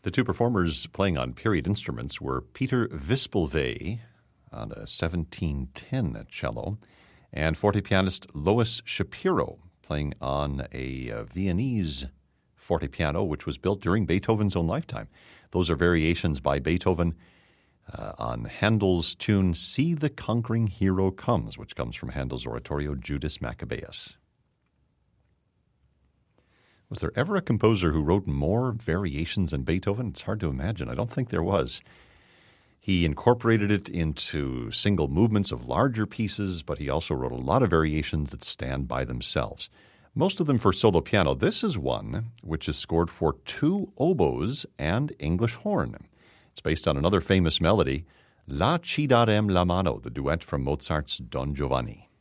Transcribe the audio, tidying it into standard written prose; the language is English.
The two performers playing on period instruments were Peter Wispelwey on a 1710 cello and forte pianist Lois Shapiro playing on a Viennese forte piano, which was built during Beethoven's own lifetime. Those are variations by Beethoven on Handel's tune See the Conquering Hero Comes, which comes from Handel's oratorio Judas Maccabeus. Was there ever a composer who wrote more variations than Beethoven? It's hard to imagine. I don't think there was. He incorporated it into single movements of larger pieces, but he also wrote a lot of variations that stand by themselves. Most of them for solo piano. This is one which is scored for 2 oboes and English horn. It's based on another famous melody, La Ci darem la mano, the duet from Mozart's Don Giovanni.